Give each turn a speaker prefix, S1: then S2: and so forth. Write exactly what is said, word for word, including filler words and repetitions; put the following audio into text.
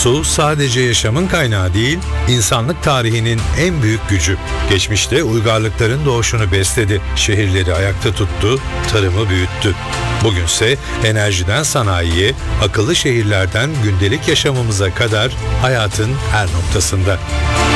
S1: Su sadece yaşamın kaynağı değil, insanlık tarihinin en büyük gücü. Geçmişte uygarlıkların doğuşunu besledi, şehirleri ayakta tuttu, tarımı büyüttü. Bugünse enerjiden sanayiye, akıllı şehirlerden gündelik yaşamımıza kadar hayatın her noktasında.